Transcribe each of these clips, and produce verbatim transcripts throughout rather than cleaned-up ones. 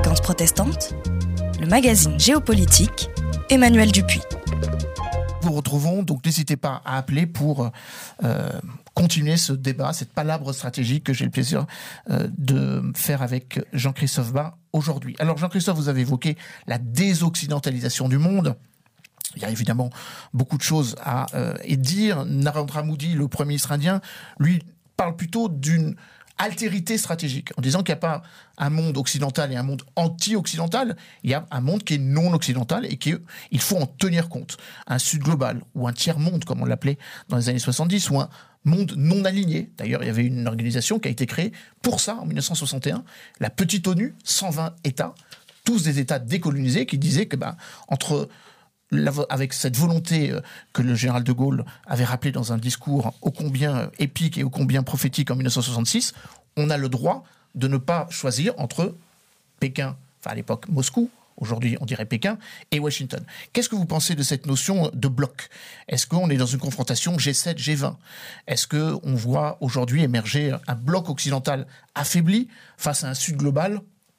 Fréquence protestante, le magazine géopolitique, Emmanuel Dupuis. Nous vous retrouvons, donc n'hésitez pas à appeler pour euh, continuer ce débat, cette palabre stratégique que j'ai le plaisir euh, de faire avec Jean-Christophe Bas aujourd'hui. Alors Jean-Christophe, vous avez évoqué la désoccidentalisation du monde. Il y a évidemment beaucoup de choses à euh, dire. Narendra Modi, le premier ministre indien, lui parle plutôt d'une altérité stratégique, en disant qu'il n'y a pas un monde occidental et un monde anti-occidental, il y a un monde qui est non-occidental et qu'il faut en tenir compte. Un Sud global, ou un tiers-monde, comme on l'appelait dans les années soixante-dix, ou un monde non aligné. D'ailleurs, il y avait une organisation qui a été créée pour ça, en dix-neuf cent soixante et un, la petite ONU, cent vingt États, tous des États décolonisés, qui disaient que, ben, entre... avec cette volonté que le général de Gaulle avait rappelée dans un discours ô combien épique et ô combien prophétique en dix-neuf cent soixante-six, on a le droit de ne pas choisir entre Pékin, enfin à l'époque Moscou, aujourd'hui on dirait Pékin, et Washington. Qu'est-ce que vous pensez de cette notion de bloc ? Est-ce qu'on est dans une confrontation G sept G vingt ? Est-ce qu'on voit aujourd'hui émerger un bloc occidental affaibli face à un Sud global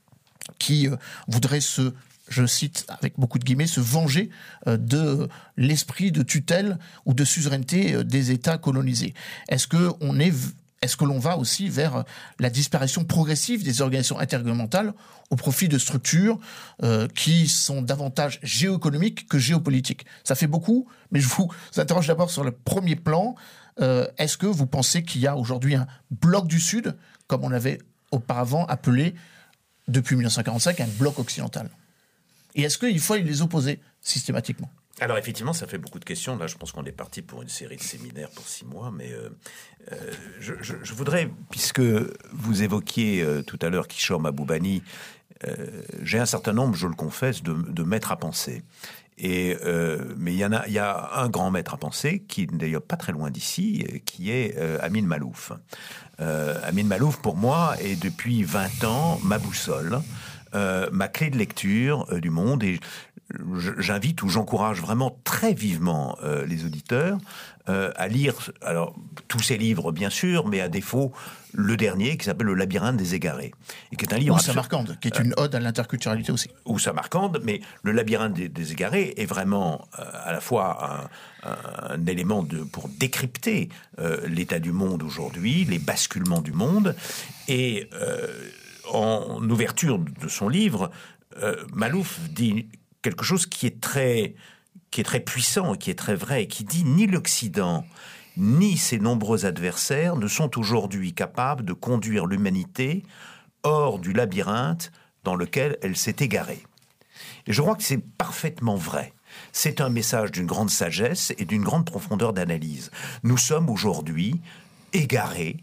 qui euh, voudrait se... je cite avec beaucoup de guillemets, se venger de l'esprit de tutelle ou de suzeraineté des États colonisés. Est-ce que, on est, est-ce que l'on va aussi vers la disparition progressive des organisations intergouvernementales au profit de structures euh, qui sont davantage géoéconomiques que géopolitiques ? Ça fait beaucoup, mais je vous interroge d'abord sur le premier plan. Euh, est-ce que vous pensez qu'il y a aujourd'hui un bloc du Sud, comme on avait auparavant appelé, depuis dix-neuf cent quarante-cinq, un bloc occidental ? Et est-ce qu'il faut les opposer systématiquement ? Alors effectivement, ça fait beaucoup de questions. Là, je pense qu'on est parti pour une série de séminaires pour six mois. Mais euh, euh, je, je, je voudrais, puisque vous évoquiez euh, tout à l'heure Kishore Mahbubani, euh, j'ai un certain nombre, je le confesse, de, de maîtres à penser. Et euh, mais il y en a, il y a un grand maître à penser qui n'est d'ailleurs pas très loin d'ici, qui est euh, Amin Maalouf. Euh, Amin Maalouf, pour moi, est depuis vingt ans ma boussole. Euh, ma clé de lecture euh, du monde, et j'invite ou j'encourage vraiment très vivement euh, les auditeurs euh, à lire alors tous ces livres bien sûr, mais à défaut le dernier qui s'appelle Le Labyrinthe des Égarés, et qui est un livre ou Samarcande, qui est une ode à l'interculturalité aussi. Ou Samarcande, mais Le Labyrinthe des, des Égarés est vraiment euh, à la fois un, un, un élément de, pour décrypter euh, l'état du monde aujourd'hui, les basculements du monde, et euh, en ouverture de son livre, euh, Maalouf dit quelque chose qui est très, qui est très puissant, qui est très vrai, qui dit « Ni l'Occident, ni ses nombreux adversaires ne sont aujourd'hui capables de conduire l'humanité hors du labyrinthe dans lequel elle s'est égarée. » Et je crois que c'est parfaitement vrai. C'est un message d'une grande sagesse et d'une grande profondeur d'analyse. Nous sommes aujourd'hui égarés.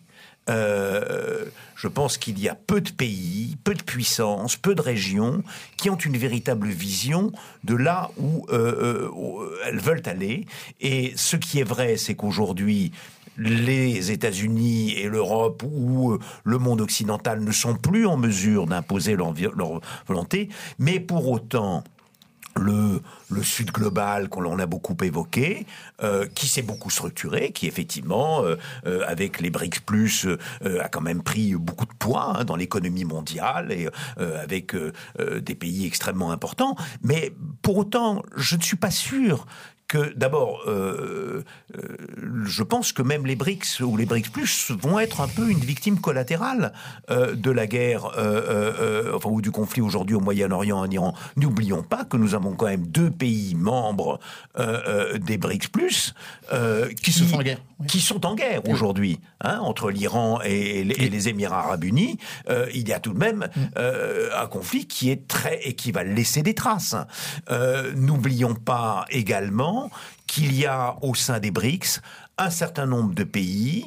Euh, je pense qu'il y a peu de pays, peu de puissances, peu de régions qui ont une véritable vision de là où, euh, où elles veulent aller. Et ce qui est vrai, c'est qu'aujourd'hui, les États-Unis et l'Europe ou le monde occidental ne sont plus en mesure d'imposer leur, leur volonté, mais pour autant... Le, le Sud global qu'on a beaucoup évoqué, euh, qui s'est beaucoup structuré, qui effectivement, euh, euh, avec les BRICS plus, euh, a quand même pris beaucoup de poids hein, dans l'économie mondiale et euh, avec euh, euh, des pays extrêmement importants. Mais pour autant, je ne suis pas sûr que, d'abord, euh, euh, je pense que même les BRICS ou les BRICS plus vont être un peu une victime collatérale euh, de la guerre, euh, euh, enfin, ou du conflit aujourd'hui au Moyen-Orient, en Iran. N'oublions pas que nous avons quand même deux pays membres euh, euh, des BRICS plus euh, qui, qui, se font en guerre, oui. qui sont en guerre oui. aujourd'hui, hein, entre l'Iran et, et, et les Émirats arabes unis. Euh, il y a tout de même euh, un conflit qui est très et qui va laisser des traces. Euh, n'oublions pas également qu'il y a au sein des BRICS un certain nombre de pays,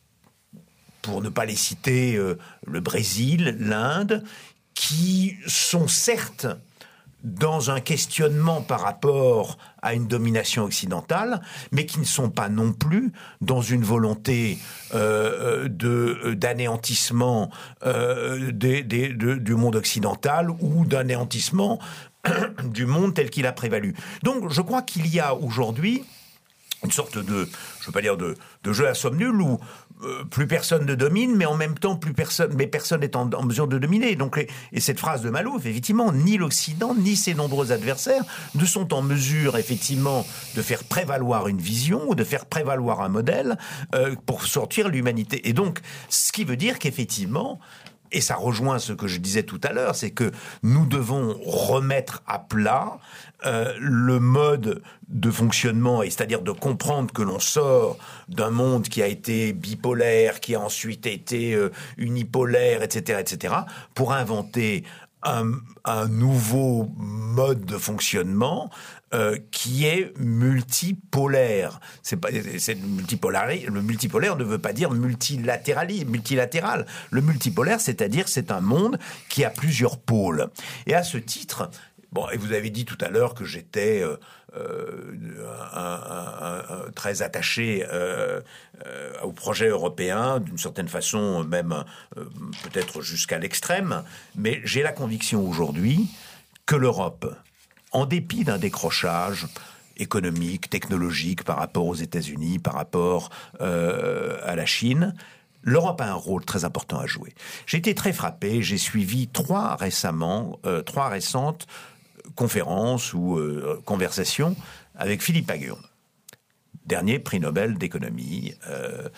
pour ne pas les citer, euh, le Brésil, l'Inde, qui sont certes dans un questionnement par rapport à une domination occidentale, mais qui ne sont pas non plus dans une volonté euh, de, d'anéantissement euh, des, des, de, du monde occidental ou d'anéantissement du monde tel qu'il a prévalu. Donc je crois qu'il y a aujourd'hui une sorte de, je veux pas dire de, de jeu à somme nulle où euh, plus personne ne domine, mais en même temps plus personne, mais personne n'est en, en mesure de dominer. Donc, et, et cette phrase de Malouf, effectivement, ni l'Occident ni ses nombreux adversaires ne sont en mesure, effectivement, de faire prévaloir une vision ou de faire prévaloir un modèle euh, pour sortir l'humanité. Et donc, ce qui veut dire qu'effectivement, et ça rejoint ce que je disais tout à l'heure, c'est que nous devons remettre à plat euh, le mode de fonctionnement, et c'est-à-dire de comprendre que l'on sort d'un monde qui a été bipolaire, qui a ensuite été euh, unipolaire, et cetera, et cetera, pour inventer un, un nouveau mode de fonctionnement euh, qui est multipolaire. C'est pas, c'est multipolaire. Le multipolaire ne veut pas dire multilatéralisme, multilatéral. Le multipolaire, c'est-à-dire, c'est un monde qui a plusieurs pôles. Et à ce titre, bon, et vous avez dit tout à l'heure que j'étais euh, euh, un, un, un, très attaché euh, euh, au projet européen, d'une certaine façon, même euh, peut-être jusqu'à l'extrême, mais j'ai la conviction aujourd'hui que l'Europe, en dépit d'un décrochage économique, technologique par rapport aux États-Unis, par rapport euh, à la Chine, l'Europe a un rôle très important à jouer. J'ai été très frappé, j'ai suivi trois récemment, euh, trois récentes conférences ou euh, conversations avec Philippe Aghion, dernier prix Nobel d'économie euh,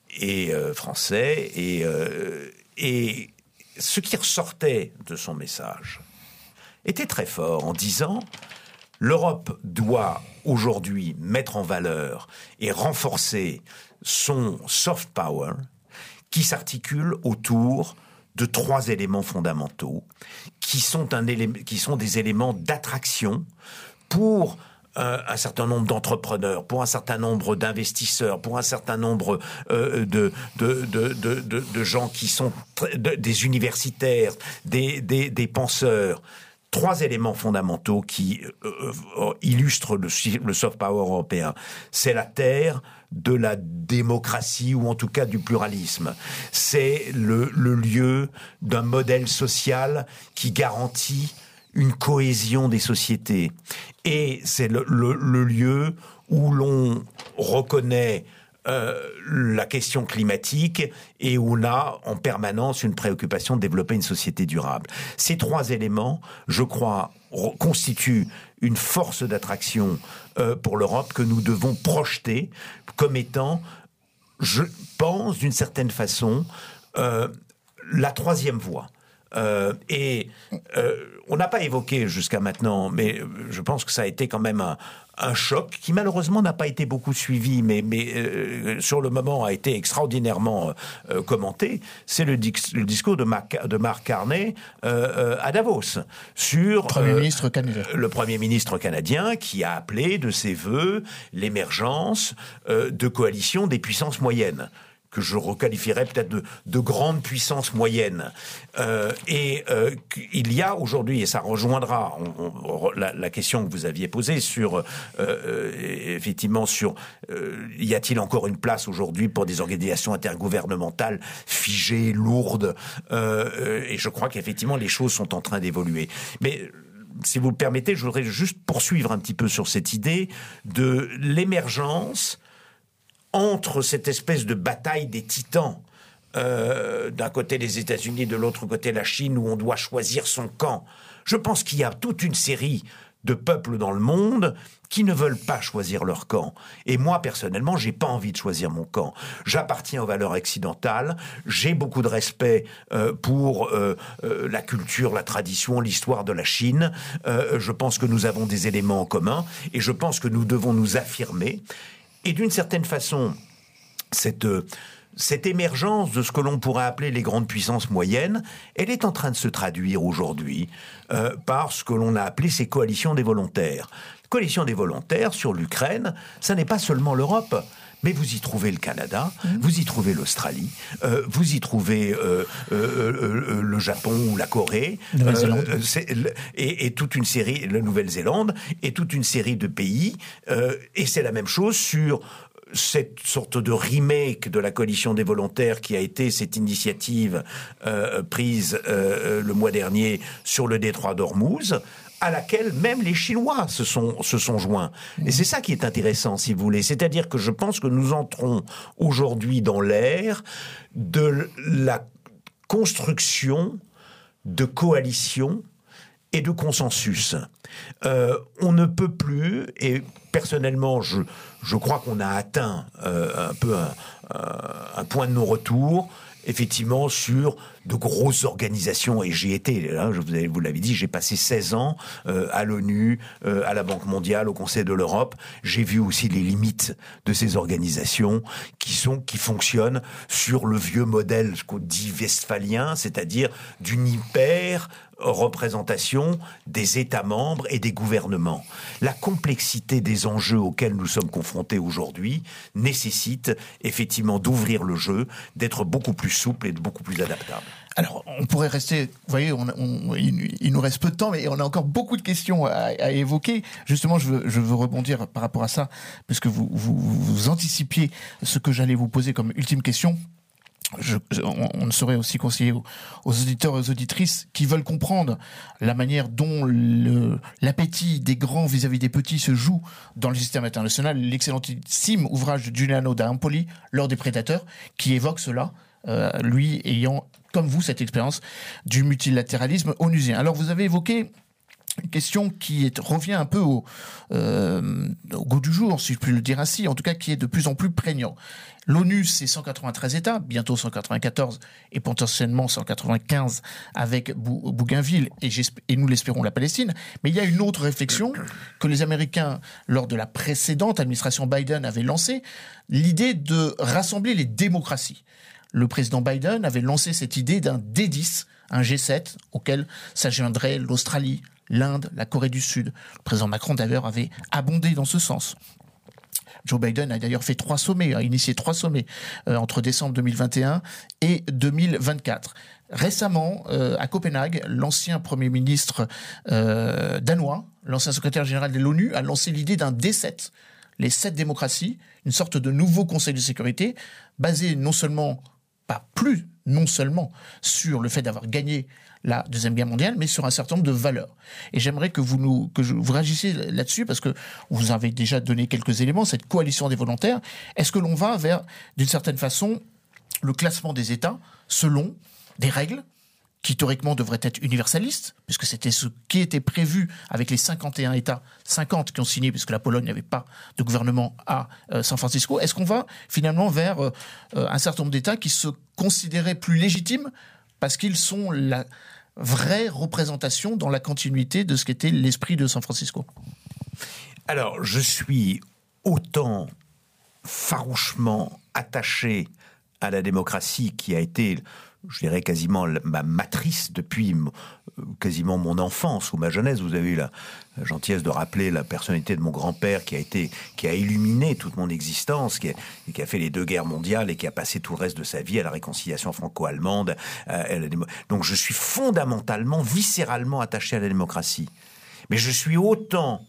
et euh, français, et, euh, et ce qui ressortait de son message était très fort en disant l'Europe doit aujourd'hui mettre en valeur et renforcer son soft power qui s'articule autour de trois éléments fondamentaux qui sont, un élément, qui sont des éléments d'attraction pour euh, un certain nombre d'entrepreneurs, pour un certain nombre d'investisseurs, pour un certain nombre euh, de, de, de, de, de, de gens qui sont très, de, des universitaires, des, des, des penseurs. Trois éléments fondamentaux qui euh, euh, illustrent le, le soft power européen. C'est la terre de la démocratie, ou en tout cas du pluralisme. C'est le, le lieu d'un modèle social qui garantit une cohésion des sociétés. Et c'est le, le, le lieu où l'on reconnaît Euh, la question climatique et où on a en permanence une préoccupation de développer une société durable. Ces trois éléments, je crois, constituent une force d'attraction euh, pour l'Europe que nous devons projeter comme étant, je pense, d'une certaine façon, euh, la troisième voie. Euh, et euh, on n'a pas évoqué jusqu'à maintenant, mais je pense que ça a été quand même un, un choc qui malheureusement n'a pas été beaucoup suivi, mais, mais euh, sur le moment a été extraordinairement euh, commenté. C'est le, dix, le discours de Mark, de Mark Carney euh, à Davos sur Premier euh, ministre canadien. le Premier ministre canadien qui a appelé de ses vœux l'émergence euh, de coalitions des puissances moyennes, que je requalifierais peut-être de, de grandes puissances moyennes. Euh, et euh, il y a aujourd'hui, et ça rejoindra on, on, la, la question que vous aviez posée sur, euh, effectivement, sur euh, y a-t-il encore une place aujourd'hui pour des organisations intergouvernementales figées, lourdes, euh, et je crois qu'effectivement les choses sont en train d'évoluer. Mais si vous le permettez, je voudrais juste poursuivre un petit peu sur cette idée de l'émergence entre cette espèce de bataille des titans, euh, d'un côté les États-Unis, de l'autre côté la Chine, où on doit choisir son camp. Je pense qu'il y a toute une série de peuples dans le monde qui ne veulent pas choisir leur camp. Et moi, personnellement, j'ai pas envie de choisir mon camp. J'appartiens aux valeurs occidentales, j'ai beaucoup de respect euh, pour euh, euh, la culture, la tradition, l'histoire de la Chine. Euh, je pense que nous avons des éléments en commun, et je pense que nous devons nous affirmer. Et d'une certaine façon, cette, cette émergence de ce que l'on pourrait appeler les grandes puissances moyennes, elle est en train de se traduire aujourd'hui euh, par ce que l'on a appelé ces coalitions des volontaires. Coalition des volontaires sur l'Ukraine, ça n'est pas seulement l'Europe. Mais vous y trouvez le Canada, mmh. vous y trouvez l'Australie, euh, vous y trouvez euh, euh, euh, le Japon ou la Corée, euh, et, et toute une série, la Nouvelle-Zélande, et toute une série de pays. Euh, et c'est la même chose sur cette sorte de remake de la coalition des volontaires qui a été cette initiative euh, prise euh, le mois dernier sur le détroit d'Ormuz, à laquelle même les Chinois se sont, se sont joints. Et c'est ça qui est intéressant, si vous voulez. C'est-à-dire que je pense que nous entrons aujourd'hui dans l'ère de la construction de coalitions et de consensus. Euh, on ne peut plus, et personnellement, je, je crois qu'on a atteint euh, un peu un, un point de non-retour, effectivement, sur de grosses organisations, et j'y étais, là, je vous, avez, vous l'avez dit, j'ai passé seize ans euh, à l'ONU, euh, à la Banque mondiale, au Conseil de l'Europe. J'ai vu aussi les limites de ces organisations qui sont, qui fonctionnent sur le vieux modèle, ce qu'on dit westphalien, c'est-à-dire d'une hyper représentation des États membres et des gouvernements. La complexité des enjeux auxquels nous sommes confrontés aujourd'hui nécessite effectivement d'ouvrir le jeu, d'être beaucoup plus souple et beaucoup plus adaptable. Alors, on pourrait rester, vous voyez, on, on, il, il nous reste peu de temps, mais on a encore beaucoup de questions à, à évoquer. Justement, je veux, je veux rebondir par rapport à ça, puisque vous, vous, vous anticipiez ce que j'allais vous poser comme ultime question. Je, je, on, on ne saurait aussi conseiller aux, aux auditeurs et aux auditrices qui veulent comprendre la manière dont le, l'appétit des grands vis-à-vis des petits se joue dans le système international. L'excellentissime ouvrage de Giuliano da Empoli, L'Or des prédateurs, qui évoque cela, euh, lui ayant, comme vous, cette expérience du multilatéralisme onusien. Alors, vous avez évoqué une question qui est, revient un peu au, euh, au goût du jour, si je puis le dire ainsi, en tout cas qui est de plus en plus prégnant. L'ONU, c'est cent quatre-vingt-treize États, bientôt cent quatre-vingt-quatorze et potentiellement cent quatre-vingt-quinze avec Bou- Bougainville et, et nous l'espérons la Palestine. Mais il y a une autre réflexion que les Américains, lors de la précédente administration Biden, avaient lancée, l'idée de rassembler les démocraties. Le président Biden avait lancé cette idée d'un D dix, un G sept, auquel s'adjoindrait l'Australie, l'Inde, la Corée du Sud. Le président Macron, d'ailleurs, avait abondé dans ce sens. Joe Biden a d'ailleurs fait trois sommets, a initié trois sommets euh, entre décembre deux mille vingt et un et deux mille vingt-quatre. Récemment, euh, à Copenhague, l'ancien Premier ministre euh, danois, l'ancien secrétaire général de l'ONU, a lancé l'idée d'un D sept, les sept démocraties, une sorte de nouveau Conseil de sécurité, basé non seulement, pas plus, non seulement sur le fait d'avoir gagné la Deuxième Guerre mondiale, mais sur un certain nombre de valeurs. Et j'aimerais que vous nous, que je, vous réagissiez là-dessus, parce que vous avez déjà donné quelques éléments, cette coalition des volontaires. Est-ce que l'on va vers, d'une certaine façon, le classement des États selon des règles qui théoriquement devraient être universalistes, puisque c'était ce qui était prévu avec les cinquante et un États, cinquante qui ont signé, puisque la Pologne n'avait pas de gouvernement à euh, San Francisco. Est-ce qu'on va finalement vers euh, un certain nombre d'États qui se considéraient plus légitimes parce qu'ils sont la vraie représentation dans la continuité de ce qu'était l'esprit de San Francisco? Alors, je suis autant farouchement attaché à la démocratie qui a été, je dirais, quasiment ma matrice depuis quasiment mon enfance ou ma jeunesse. Vous avez eu la gentillesse de rappeler la personnalité de mon grand-père qui a été, qui a illuminé toute mon existence, qui a, qui a fait les deux guerres mondiales et qui a passé tout le reste de sa vie à la réconciliation franco-allemande. À la démo... Donc je suis fondamentalement, viscéralement attaché à la démocratie. Mais je suis autant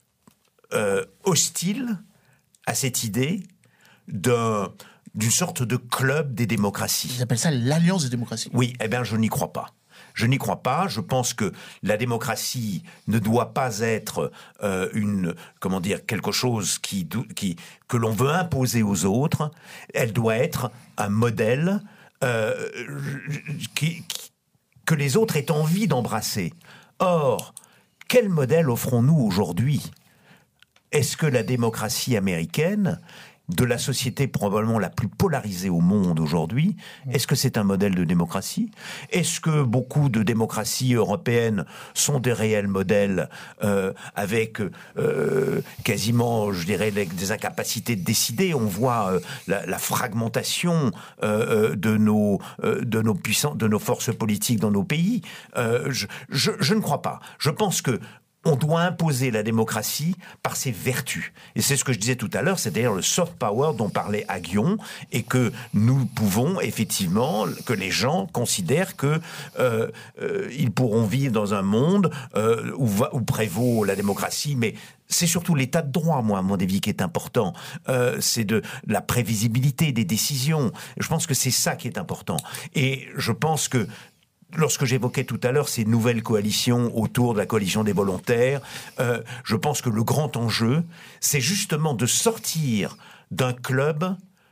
euh, hostile à cette idée d'un... d'une sorte de club des démocraties. Ils appellent ça l'alliance des démocraties. Oui, eh bien, je n'y crois pas. Je n'y crois pas. Je pense que la démocratie ne doit pas être euh, une, comment dire, quelque chose qui, qui, que l'on veut imposer aux autres. Elle doit être un modèle euh, qui, qui, que les autres aient envie d'embrasser. Or, quel modèle offrons-nous aujourd'hui ? Est-ce que la démocratie américaine, de la société probablement la plus polarisée au monde aujourd'hui, est-ce que c'est un modèle de démocratie ? Est-ce que beaucoup de démocraties européennes sont des réels modèles euh, avec euh, quasiment, je dirais, des incapacités de décider ? On voit euh, la, la fragmentation euh, de nos euh, de nos puissants, de nos forces politiques dans nos pays. Euh, je, je, je ne crois pas. Je pense que on doit imposer la démocratie par ses vertus. Et c'est ce que je disais tout à l'heure, c'est d'ailleurs le soft power dont parlait Aghion, et que nous pouvons effectivement, que les gens considèrent que euh, euh, ils pourront vivre dans un monde euh, où, va, où prévaut la démocratie, mais c'est surtout l'état de droit, moi, à mon avis, qui est important. Euh, c'est de la prévisibilité des décisions. Je pense que c'est ça qui est important. Et je pense que lorsque j'évoquais tout à l'heure ces nouvelles coalitions autour de la coalition des volontaires, euh, je pense que le grand enjeu, c'est justement de sortir d'un club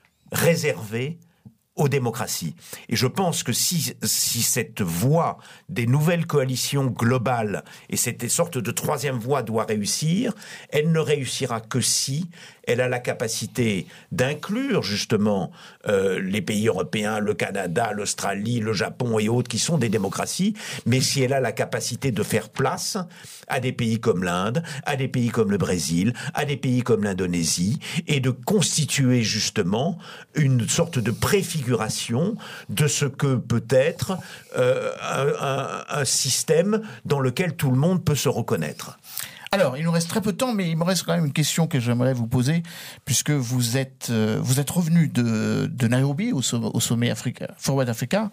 réservé aux démocraties. Et je pense que si, si cette voie des nouvelles coalitions globales et cette sorte de troisième voie doit réussir, elle ne réussira que si elle a la capacité d'inclure justement euh, les pays européens, le Canada, l'Australie, le Japon et autres qui sont des démocraties, mais si elle a la capacité de faire place à des pays comme l'Inde, à des pays comme le Brésil, à des pays comme l'Indonésie, et de constituer justement une sorte de préfiguration de ce que peut être euh, un, un, un système dans lequel tout le monde peut se reconnaître. Alors, il nous reste très peu de temps, mais il me reste quand même une question que j'aimerais vous poser, puisque vous êtes euh, vous êtes revenu de, de Nairobi au sommet, au sommet Africa, Forward Africa,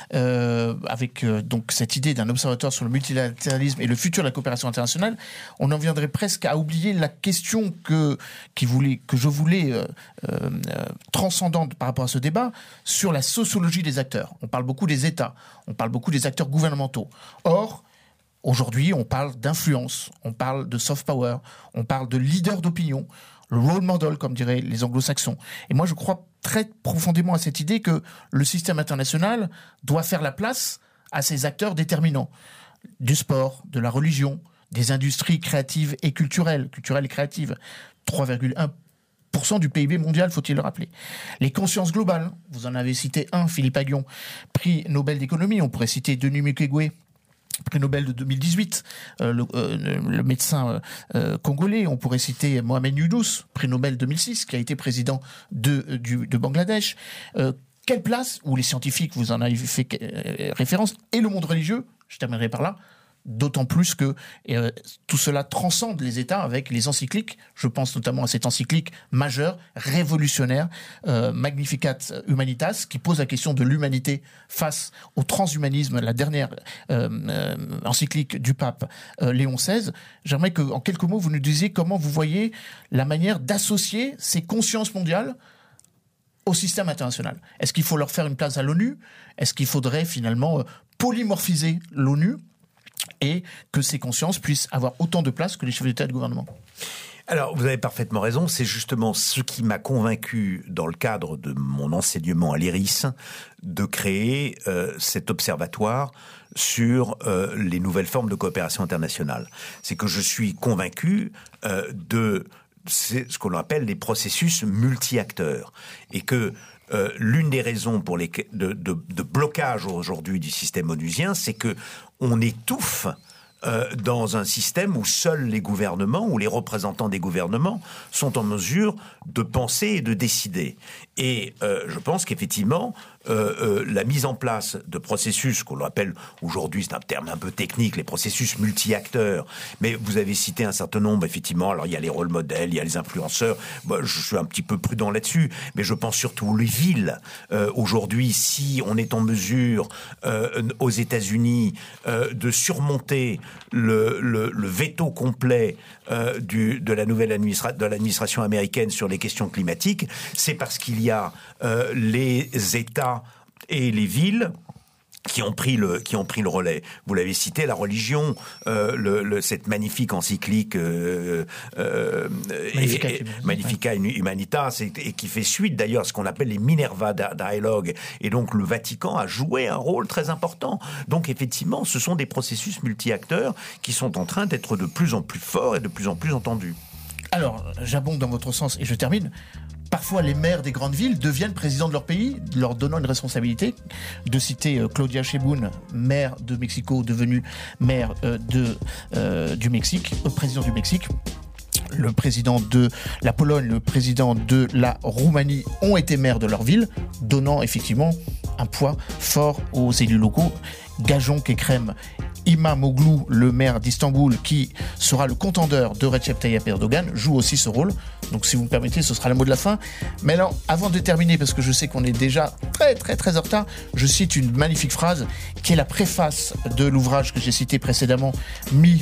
euh, avec euh, donc cette idée d'un observatoire sur le multilatéralisme et le futur de la coopération internationale. On en viendrait presque à oublier la question que qui voulait que je voulais euh, euh, transcendante par rapport à ce débat sur la sociologie des acteurs. On parle beaucoup des États, on parle beaucoup des acteurs gouvernementaux. Or, aujourd'hui, on parle d'influence, on parle de soft power, on parle de leader d'opinion, le role model, comme diraient les anglo-saxons. Et moi, je crois très profondément à cette idée que le système international doit faire la place à ces acteurs déterminants du sport, de la religion, des industries créatives et culturelles, culturelles et créatives. trois virgule un pour cent du P I B mondial, faut-il le rappeler. Les consciences globales, vous en avez cité un, Philippe Aghion, prix Nobel d'économie, on pourrait citer Denis Mukwege, prix Nobel de deux mille dix-huit, euh, le, euh, le médecin euh, congolais. On pourrait citer Mohamed Younous, prix Nobel deux mille six, qui a été président de, du, de Bangladesh. Euh, quelle place, ou les scientifiques, vous en avez fait euh, référence, et le monde religieux, je terminerai par là, d'autant plus que euh, tout cela transcende les États avec les encycliques. Je pense notamment à cette encyclique majeure, révolutionnaire, euh, Magnificat Humanitas, qui pose la question de l'humanité face au transhumanisme, la dernière euh, euh, encyclique du pape euh, Léon seize. J'aimerais que, en quelques mots, vous nous disiez comment vous voyez la manière d'associer ces consciences mondiales au système international. Est-ce qu'il faut leur faire une place à l'ONU ? Est-ce qu'il faudrait finalement euh, polymorphiser l'ONU ? Et que ces consciences puissent avoir autant de place que les chefs d'État et de gouvernement. Alors, vous avez parfaitement raison. C'est justement ce qui m'a convaincu, dans le cadre de mon enseignement à l'I R I S, de créer euh, cet observatoire sur euh, les nouvelles formes de coopération internationale. C'est que je suis convaincu euh, de c'est ce qu'on appelle les processus multi-acteurs. Et que Euh, l'une des raisons pour les de, de, de blocage aujourd'hui du système onusien, c'est que on étouffe euh, dans un système où seuls les gouvernements ou les représentants des gouvernements sont en mesure de penser et de décider. Et euh, je pense qu'effectivement, euh, euh, la mise en place de processus qu'on appelle aujourd'hui, c'est un terme un peu technique, les processus multi-acteurs, mais vous avez cité un certain nombre, effectivement, alors il y a les rôles modèles, il y a les influenceurs, moi, je suis un petit peu prudent là-dessus, mais je pense surtout aux villes. Euh, aujourd'hui, si on est en mesure, euh, aux États-Unis, euh, de surmonter le, le, le veto complet euh, du, de la nouvelle administra- de l'administration américaine sur les questions climatiques, c'est parce qu'il y a euh, les États et les villes qui ont pris le qui ont pris le relais. Vous l'avez cité, la religion, euh, le, le, cette magnifique encyclique euh, euh, Magnificat, et, et, Magnificat Humanitas, et, et qui fait suite d'ailleurs à ce qu'on appelle les Minerva Dialogue. Et donc le Vatican a joué un rôle très important. Donc effectivement, ce sont des processus multi-acteurs qui sont en train d'être de plus en plus forts et de plus en plus entendus. Alors, j'abonde dans votre sens et je termine. Parfois, les maires des grandes villes deviennent présidents de leur pays, leur donnant une responsabilité. De citer euh, Claudia Sheinbaum, maire de Mexico, devenue maire euh, de, euh, du Mexique, euh, président du Mexique. Le président de la Pologne, le président de la Roumanie ont été maires de leur ville, donnant effectivement un poids fort aux élus locaux. Gageons qu'Ekrem İmamoğlu, le maire d'Istanbul, qui sera le contendeur de Recep Tayyip Erdogan, joue aussi ce rôle. Donc si vous me permettez, ce sera le mot de la fin. Mais alors, avant de terminer, parce que je sais qu'on est déjà très très très en retard, je cite une magnifique phrase qui est la préface de l'ouvrage que j'ai cité précédemment, Me,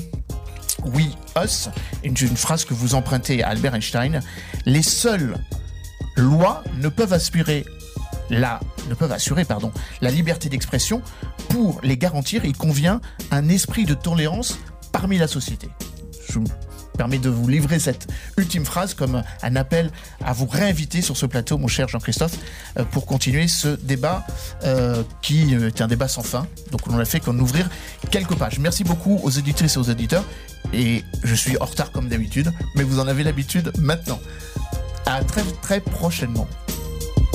We, Us, une, une phrase que vous empruntez à Albert Einstein. Les seules lois ne peuvent aspirer la, ne peuvent assurer pardon, la liberté d'expression. Pour les garantir, il convient un esprit de tolérance parmi la société. Je me permets de vous livrer cette ultime phrase comme un appel à vous réinviter sur ce plateau, mon cher Jean-Christophe, pour continuer ce débat euh, qui est un débat sans fin. Donc on l'a fait qu'en ouvrir quelques pages. Merci beaucoup aux éditrices et aux éditeurs. Et je suis en retard comme d'habitude, mais vous en avez l'habitude maintenant. À très très prochainement.